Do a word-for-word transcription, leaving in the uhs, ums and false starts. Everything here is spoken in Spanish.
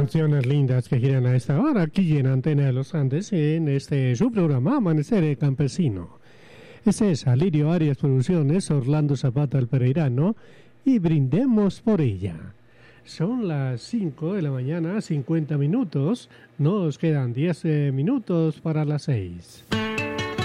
canciones lindas que giran a esta hora aquí en Antena de los Andes en este su programa Amanecer Campesino. Ese es Alirio Arias Producciones, Orlando Zapata el Pereirano y Brindemos por ella. Son las cinco de la mañana, cincuenta minutos, nos quedan diez minutos para las seis.